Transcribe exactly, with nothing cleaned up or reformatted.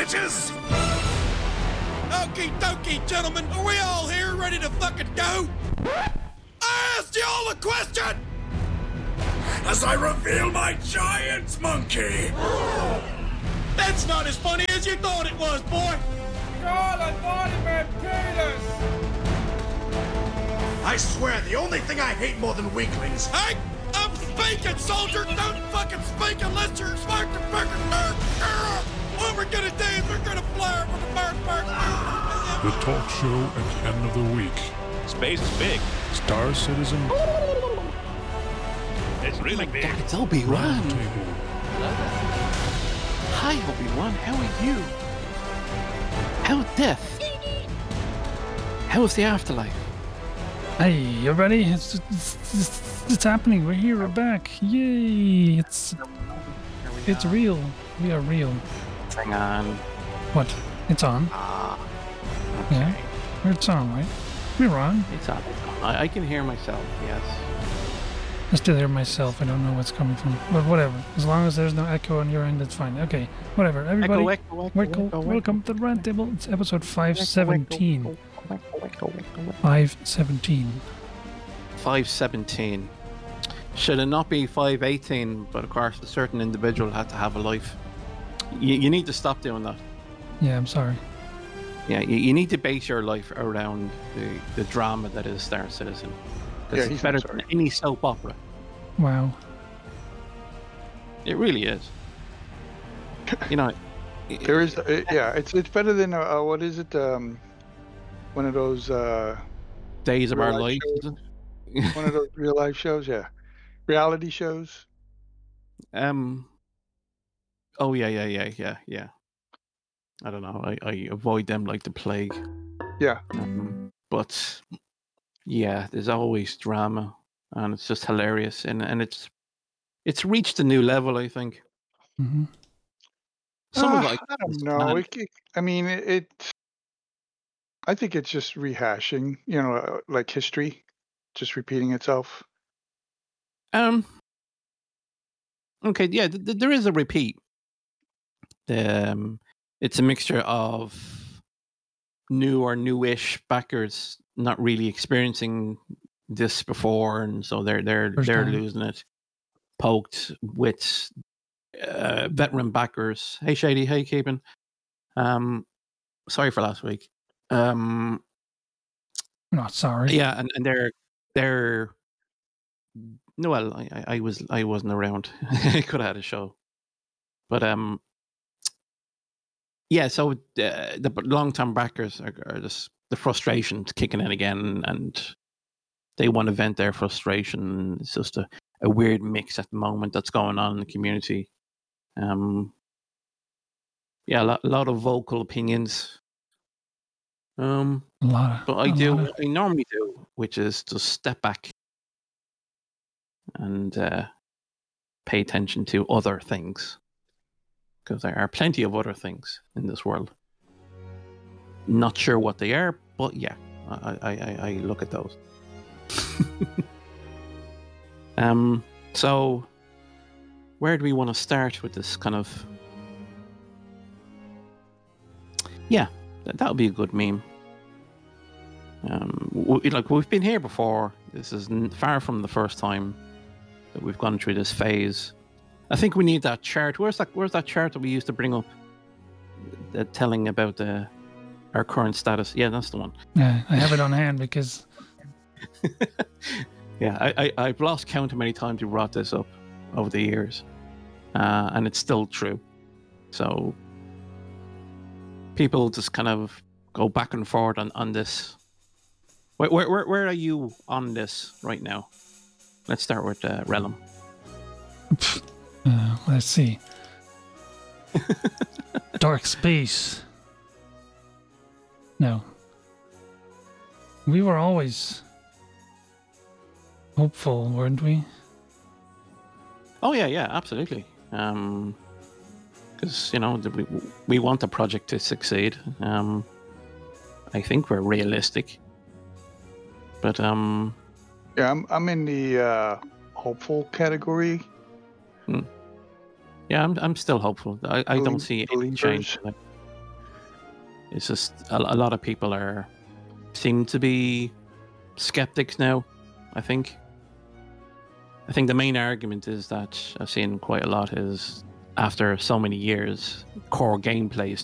bitches! Okie dokie, gentlemen, are we all here ready to fucking go? I asked y'all a question! As I reveal my giant monkey! That's not as funny as you thought it was, boy! God, I thought he meant penis! I swear, the only thing I hate more than weaklings... Hey! I'm speaking, soldier! Don't fucking speak unless you're smart to fucking nerd! What we're gonna do is we're gonna fly over the bird bird. The talk show at the end of the week. Space is big. Star Citizen It's really big. God, it's Obi-Wan. Roundtable. Hi, Obi-Wan. How are you? How's death? How is the afterlife? Hey, everybody! It's, it's, it's, it's happening. We're here. We're back. Yay! It's it's real. We are real. Hang on. What? It's on. Ah. Okay. Yeah. It's on, right? We're on. It's on. I, I can hear myself. Yes. I still hear myself. I don't know what's coming from, but whatever. As long as there's no echo on your end, that's fine. Okay. Whatever. Everybody. Echo, echo, echo, welcome, echo, echo. welcome to the Roundtable. It's episode five seventeen. five seventeen. five seventeen. Should it not be five eighteen? But of course, a certain individual had to have a life. You, you need to stop doing that. Yeah, I'm sorry. Yeah, you, you need to base your life around the, the drama that is Star Citizen. Yeah, It's he's better not sorry. than any soap opera. Wow. It really is. You know, There is, uh, yeah, it's it's better than uh, uh, what is it? Um, one of those uh, Days of real Our life Lives. shows? Is it? one of those real life shows, yeah, reality shows. Um. Oh yeah, yeah, yeah, yeah, yeah. I don't know. I, I avoid them like the plague. Yeah, Um, but yeah, there's always drama, and it's just hilarious, and and it's it's reached a new level. I think hmm some uh, of it. I don't is know. planned. It, it- I mean, it, it. I think it's just rehashing, you know, uh, like history, just repeating itself. Um. Okay. Yeah, th- th- there is a repeat. Um, it's a mixture of new or newish backers not really experiencing this before, and so they're they're First they're time. losing it. Poked with uh, veteran backers. Hey Shady, how you keeping? Um, sorry for last week. Um, I'm not sorry. yeah, and, and they're they're no, well, I, I I was I wasn't around. I could have had a show, but um, yeah. So uh, the long term backers are, are just the frustration's kicking in again, and they want to vent their frustration. It's just a, a weird mix at the moment that's going on in the community. Um, yeah, a lot, a lot of vocal opinions. Um, A lot of. but I a do lot of- what I normally do, which is to step back and uh, pay attention to other things, because there are plenty of other things in this world. Not sure what they are, but yeah, I I, I, I look at those. um. So, where do we want to start with this kind of? Yeah, that that would be a good meme. Um, w- like we've been here before. This is n- far from the first time that we've gone through this phase. I think we need that chart. Where's that? Where's that chart that we used to bring up, uh, telling about the our current status? Yeah, that's the one. Yeah, I have it on hand because Yeah, I, I I've lost count how many times we brought this up over the years, uh, and it's still true. So people just kind of go back and forth on, on this. Where, where where where are you on this right now? Let's start with uh, Relum. uh, let's see. Dark space. No. We were always hopeful, weren't we? Oh yeah, yeah, absolutely. Um, because you know the- we we want the project to succeed. Um, I think we're realistic, but um, Yeah, I'm I'm in the uh, hopeful category. yeah, I'm I'm still hopeful. I, I don't Belie- see any believers. change. Like, It's just a, a lot of people are seem to be skeptics now. I think. I think the main argument is that I've seen quite a lot is after so many years, core gameplay is